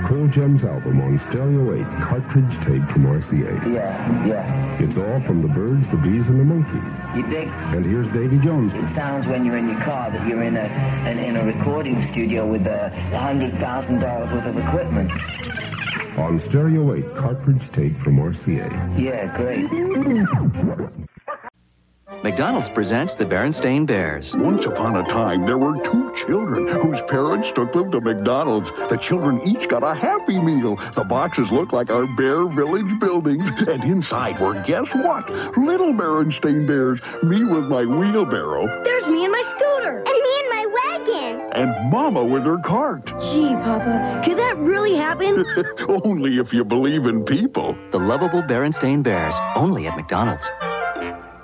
Cool Gems album on Stereo 8 cartridge tape from RCA. Yeah. It's all from the Birds, the Bees, and the Monkees. You dig? And here's Davy Jones. It sounds when you're in your car that you're in a recording studio with $100,000 worth of equipment. On Stereo 8 cartridge tape from RCA. Yeah, great. McDonald's presents the Berenstain Bears. Once upon a time, there were two children whose parents took them to McDonald's. The children each got a Happy Meal. The boxes looked like our Bear Village buildings. And inside were, guess what? Little Berenstain Bears. Me with my wheelbarrow. There's me and my scooter. And me and my wagon. And Mama with her cart. Gee, Papa, could that really happen? Only if you believe in people. The lovable Berenstain Bears, only at McDonald's.